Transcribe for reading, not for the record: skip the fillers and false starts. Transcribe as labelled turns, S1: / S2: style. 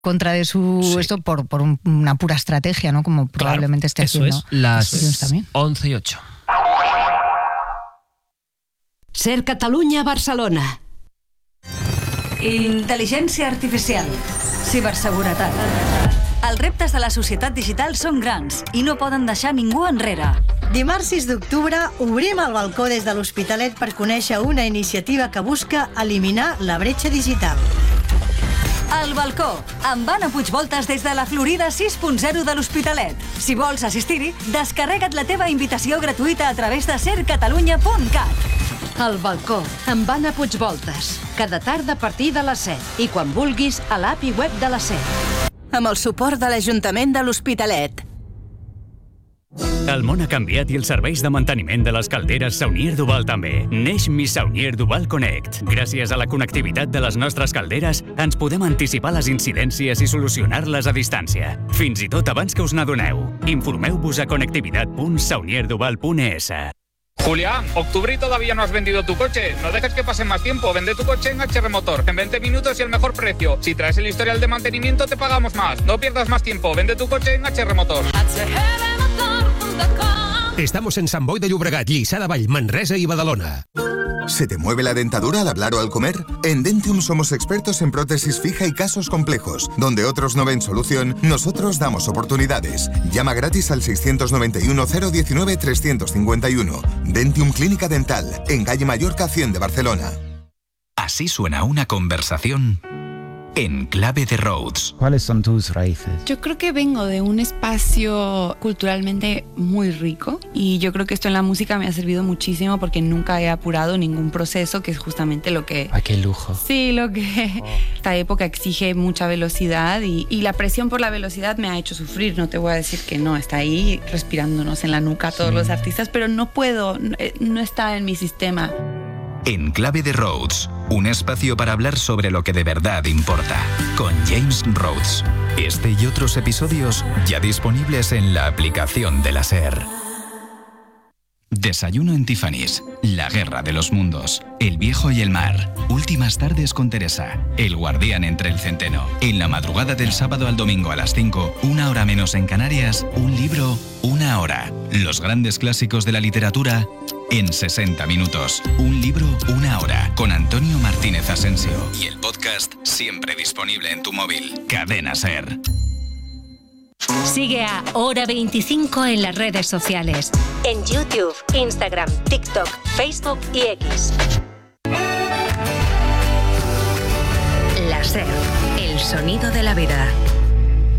S1: contra de esto por una pura estrategia, ¿no? Como probablemente esté haciendo.
S2: Eso es, las 11:08.
S3: Ser Catalunya, Barcelona.
S4: Intel·ligència artificial. Ciberseguretat. Els reptes de la societat digital són grans i no poden deixar ningú enrere.
S5: Dimarts 6 d'octubre obrim el balcó des de l'Hospitalet per conèixer una iniciativa que busca eliminar la bretxa digital.
S4: El balcó, amb Anna Puigvoltas des de la Florida 6.0 de l'Hospitalet. Si vols assistir-hi, descarrega't la teva invitació gratuïta a través de sercatalunya.cat.
S3: El balcó, amb Anna Puigvoltas. Cada tarda a partir de les 7. I quan vulguis, a l'app i web de la SER.
S4: Amb el suport de l'Ajuntament de l'Hospitalet.
S6: El món ha canviat i els serveis de manteniment de les calderes Saunier Duval també. Neix Mi Saunier Duval Connect. Gràcies a la connectivitat de les nostres calderes, ens podem anticipar les incidències i solucionar-les a distància. Fins i tot abans que us n'adoneu. Informeu-vos a connectivitat.saunierduval.es.
S7: Julián, octubre y todavía no has vendido tu coche. No dejes que pase más tiempo. Vende tu coche en HR Motor. En 20 minutos y el mejor precio. Si traes el historial de mantenimiento, te pagamos más. No pierdas más tiempo. Vende tu coche en HR Motor.
S8: Estamos en Sant Boi de Llobregat, Lliçà de Vall, Manresa y Badalona.
S9: ¿Se te mueve la dentadura al hablar o al comer? En Dentium somos expertos en prótesis fija y casos complejos. Donde otros no ven solución, nosotros damos oportunidades. Llama gratis al 691 019 351. Dentium Clínica Dental, en calle Mallorca 100 de Barcelona.
S10: Así suena una conversación en clave de Rhodes.
S11: ¿Cuáles son tus raíces?
S12: Yo creo que vengo de un espacio culturalmente muy rico y yo creo que esto en la música me ha servido muchísimo porque nunca he apurado ningún proceso, que es justamente lo que...
S11: ¡Ay, qué lujo!
S12: Sí, lo que esta época exige mucha velocidad y la presión por la velocidad me ha hecho sufrir. No te voy a decir que no, está ahí respirándonos en la nuca a todos los artistas, pero no puedo, no está en mi sistema.
S10: En clave de Rhodes, un espacio para hablar sobre lo que de verdad importa, con James Rhodes. Este y otros episodios ya disponibles en la aplicación de la SER. Desayuno en Tiffany's, La Guerra de los Mundos, El Viejo y el Mar, Últimas Tardes con Teresa, El Guardián entre el Centeno. En la madrugada del sábado al domingo a las 5, 1 hora menos en Canarias, un libro, 1 hora. Los grandes clásicos de la literatura en 60 minutos. Un libro, 1 hora. Con Antonio Martínez Asensio. Y el podcast siempre disponible en tu móvil. Cadena SER.
S13: Sigue a Hora 25 en las redes sociales. En YouTube, Instagram, TikTok, Facebook y X. La SER, el sonido de la vida.